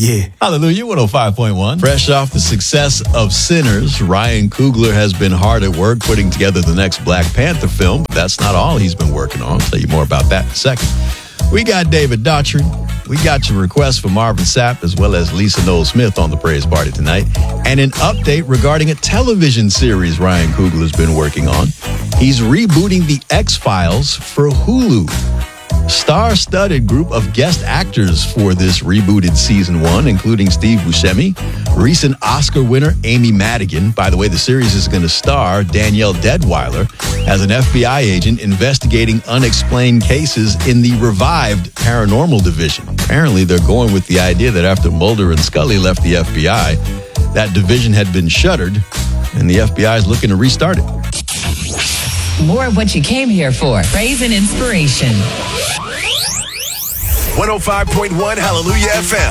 Yeah. Hallelujah, 105.1. Fresh off the success of Sinners, Ryan Coogler has been hard at work putting together the next Black Panther film. But that's not all he's been working on. I'll tell you more about that in a second. We got David Daughtry. We got your request for Marvin Sapp as well as Lisa Noel Smith on the Praise Party tonight. And an update regarding a television series Ryan Coogler has been working on. He's rebooting The X-Files for Hulu. Star-studded group of guest actors for this rebooted season 1, including Steve Buscemi, recent Oscar winner Amy Madigan. By the way, the series is going to star Danielle Deadwyler as an FBI agent investigating unexplained cases in the revived paranormal division. Apparently, they're going with the idea that after Mulder and Scully left the FBI, that division had been shuttered, and the FBI is looking to restart it. More of what you came here for. Praise and inspiration. 105.1 Hallelujah FM.